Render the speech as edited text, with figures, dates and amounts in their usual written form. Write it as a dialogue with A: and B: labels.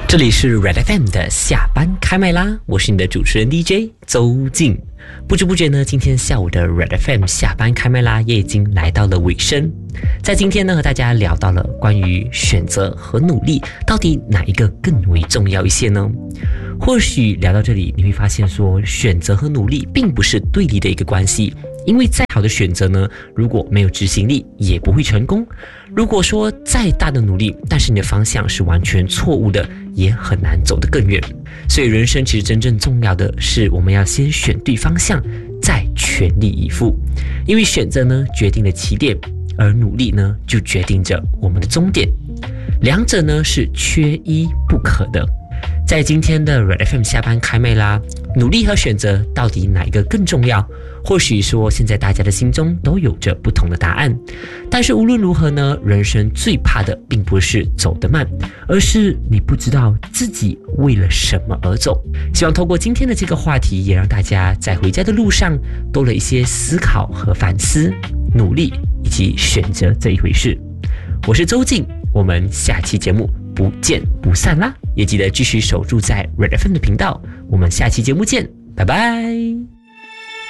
A: 这里是 Red FM 的下班开麦啦，我是你的主持人 DJ 周静。不知不觉呢，今天下午的 Red FM 下班开麦啦也已经来到了尾声。在今天呢，和大家聊到了关于选择和努力，到底哪一个更为重要一些呢？或许聊到这里，你会发现说，选择和努力并不是对立的一个关系。因为再好的选择呢，如果没有执行力，也不会成功。如果说再大的努力，但是你的方向是完全错误的，也很难走得更远。所以人生其实真正重要的是，我们要先选对方向，再全力以赴。因为选择呢，决定了起点，而努力呢，就决定着我们的终点。两者呢，是缺一不可的。在今天的 Red FM 下班开麦啦，努力和选择到底哪一个更重要？或许说现在大家的心中都有着不同的答案，但是无论如何呢，人生最怕的并不是走得慢，而是你不知道自己为了什么而走。希望透过今天的这个话题，也让大家在回家的路上多了一些思考和反思，努力以及选择这一回事。我是周静，我们下期节目不见不散啦！也记得继续守住在 Red FM 的频道，我们下期节目见，拜拜。